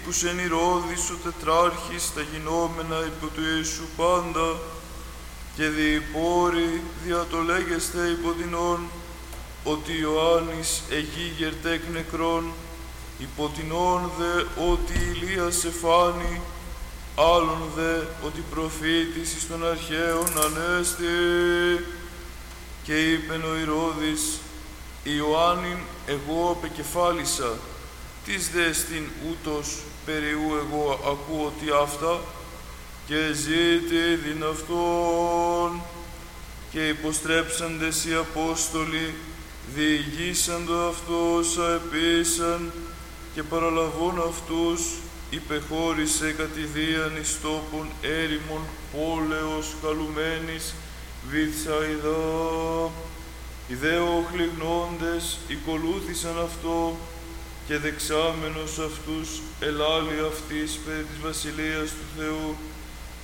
που σεν Ηρώδης ο τετράρχης τα γινόμενα υπό του Ιησού πάντα, και διηπόροι δια το λέγεστε υποτινών, ότι Ιωάννης εγίγερ τεκ νεκρών, υποτινών δε ότι Ηλίας εφάνη, άλλον δε ότι προφήτης εις των αρχαίων ανέστη. Και είπεν ο Ηρώδης, Ιωάννην εγώ απεκεφάλισα, τις δε στην ούτως περιού εγώ ακούω τι αυτά, και ζήτη διν αυτόν. Και υποστρέψαντες οι Απόστολοι, διηγήσαντο αυτός αεπίσαν, και παραλαβών αυτούς υπεχώρησε κατηδίαν εις τόπων έρημον πόλεως καλουμένης Βηθσαϊδά. Οι δε οχλιγνώντες οικολούθησαν αυτό, και δεξάμενος αυτούς ελάλη αυτής περί της Βασιλείας του Θεού,